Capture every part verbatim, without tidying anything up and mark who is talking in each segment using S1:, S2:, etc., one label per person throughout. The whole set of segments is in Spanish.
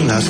S1: bien las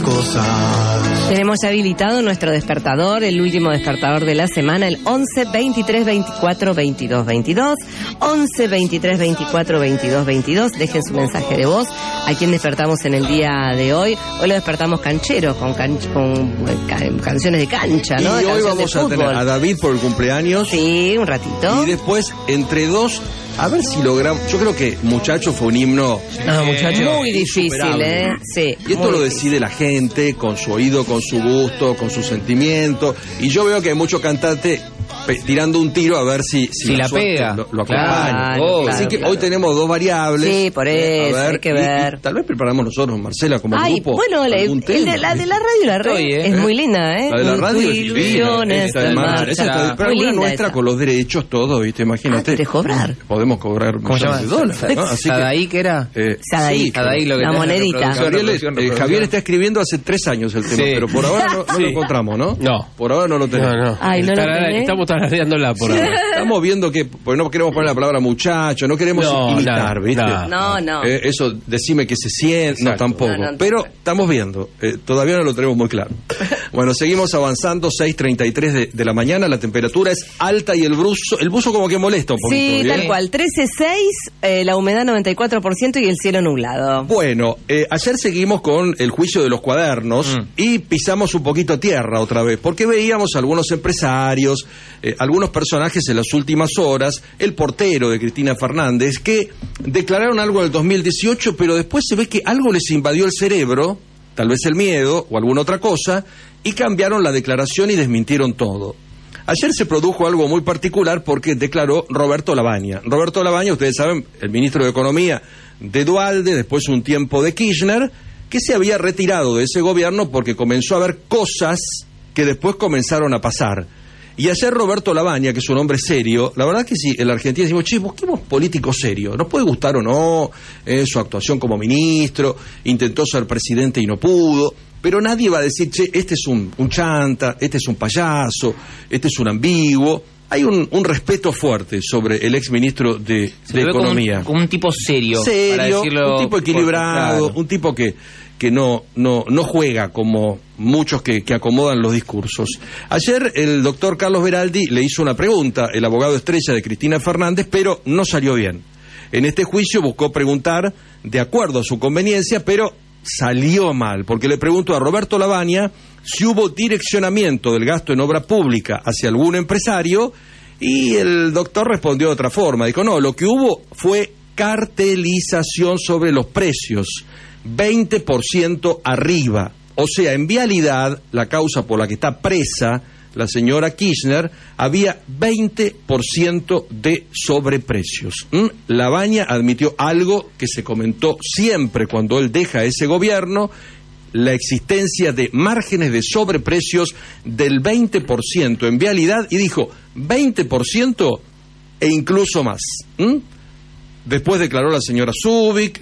S1: cosas.
S2: Tenemos ya habilitado nuestro despertador, el último despertador de la semana, el once, veintitrés, veinticuatro, veintidós, veintidós. once, veintitrés, veinticuatro, veintidós, veintidós. Dejen su mensaje de voz. ¿A quién despertamos en el día de hoy? Hoy lo despertamos canchero, con, can, con can, canciones de cancha, ¿no?
S3: Y
S2: de
S3: hoy vamos a tener a David por el cumpleaños.
S2: Sí, un ratito.
S3: Y después, entre dos, a ver si logramos. Yo creo que Muchacho fue un himno.
S2: No, Muchacho. Muy difícil, ¿eh? Sí.
S3: Y esto lo decide la gente, con su oído, con su gusto, con su sentimiento. Y yo veo que hay muchos cantantes tirando un tiro a ver si, si,
S4: si la, la pega
S3: lo, lo acompaña.
S2: Claro, oh,
S3: Así
S2: claro,
S3: que
S2: claro.
S3: Hoy tenemos dos variables.
S2: Sí, por eso,
S3: ver,
S2: hay que
S3: y,
S2: ver.
S3: Y tal vez preparamos nosotros, Marcela, como
S2: Ay,
S3: grupo.
S2: Bueno, el, el de, la de la radio, la red,
S4: Estoy, ¿eh?
S2: es muy linda, ¿eh?
S3: La de la radio es
S2: Ilusiones
S3: divina.
S2: de
S3: Marcha.
S2: marcha.
S3: Esa, pero
S2: Muy
S3: una
S2: linda
S3: nuestra
S2: esa.
S3: con los derechos, todo, ¿viste? Imagínate.
S2: Ah, ¿querés cobrar?
S3: Podemos cobrar millones de dólares, ¿no? Así
S4: ¿Sadaí qué era?
S3: Eh,
S2: Sadaí.
S3: sí,
S4: Sadaí, lo que
S2: la
S4: te-
S2: monedita.
S4: reproducción,
S3: Javier,
S4: reproducción,
S3: eh,
S4: reproducción.
S3: Javier está escribiendo hace tres años el tema,
S4: Sí.
S3: pero por ahora no, no
S4: Sí.
S3: lo encontramos, ¿no?
S4: No.
S3: Por ahora no lo tenemos.
S4: No, no.
S2: Ay, no lo
S4: Tarara-
S2: tenés.
S4: Estamos tarareándola por ahora.
S3: Estamos viendo que, porque no queremos poner la palabra muchacho, no queremos
S4: No,
S3: imitar,
S4: no,
S3: ¿viste?
S4: no.
S2: No, no.
S3: Eh, eso, decime que se siente, no,
S4: Exacto.
S3: tampoco.
S2: No, no,
S3: pero
S2: tampoco.
S3: estamos viendo, eh, todavía no lo tenemos muy claro. Bueno, seguimos avanzando, seis treinta y tres de, de la mañana, la temperatura es alta y el buzo, el buzo como que molesta un poquito.
S2: Sí,
S3: ¿bien?
S2: tal cual. trece seis, eh, la humedad noventa y cuatro por ciento y el cielo nublado.
S3: Bueno, eh, ayer seguimos con el juicio de los cuadernos
S4: Mm.
S3: y pisamos un poquito tierra otra vez, porque veíamos algunos empresarios, eh, algunos personajes en las últimas horas, el portero de Cristina Fernández, que declararon algo en el dos mil dieciocho, pero después se ve que algo les invadió el cerebro, tal vez el miedo o alguna otra cosa, y cambiaron la declaración y desmintieron todo. Ayer se produjo algo muy particular porque declaró Roberto Lavagna. Roberto Lavagna, ustedes saben, el ministro de Economía de Duhalde, después un tiempo de Kirchner, que se había retirado de ese gobierno porque comenzó a haber cosas que después comenzaron a pasar. Y ayer Roberto Lavagna, que es un hombre serio, la verdad que si en la Argentina decimos, che, busquemos políticos serios, nos puede gustar o no, eh, su actuación como ministro, intentó ser presidente y no pudo, pero nadie va a decir, che, este es un, un chanta, este es un payaso, este es un ambiguo. Hay un, un respeto fuerte sobre el exministro de,
S4: Se
S3: de
S4: lo ve como
S3: Economía.
S4: un, como un tipo serio. para
S3: Serio,
S4: decirlo
S3: un tipo equilibrado,
S4: claro.
S3: un tipo que, que no, no, no juega como muchos que, que acomodan los discursos. Ayer el doctor Carlos Beraldi le hizo una pregunta, el abogado estrella de Cristina Fernández, pero no salió bien. En este juicio buscó preguntar de acuerdo a su conveniencia, pero salió mal, porque le preguntó a Roberto Lavagna si hubo direccionamiento del gasto en obra pública hacia algún empresario, y el doctor respondió de otra forma. Dijo, no, lo que hubo fue cartelización sobre los precios, veinte por ciento arriba. O sea, en vialidad, la causa por la que está presa la señora Kirchner, había veinte por ciento de sobreprecios. ¿Mm? Lavagna admitió algo que se comentó siempre cuando él deja ese gobierno, la existencia de márgenes de sobreprecios del veinte por ciento en vialidad, y dijo veinte por ciento e incluso más. ¿Mm? Después declaró la señora Zubik,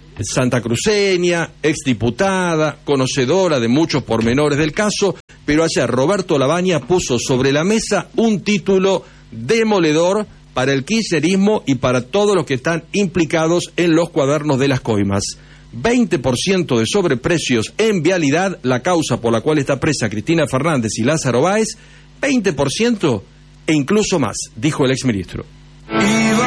S3: santacruceña, exdiputada, conocedora de muchos pormenores del caso, pero ayer Roberto Lavagna puso sobre la mesa un título demoledor para el kirchnerismo y para todos los que están implicados en los cuadernos de las coimas. veinte por ciento de sobreprecios en vialidad, la causa por la cual está presa Cristina Fernández y Lázaro Báez, veinte por ciento e incluso más, dijo el exministro.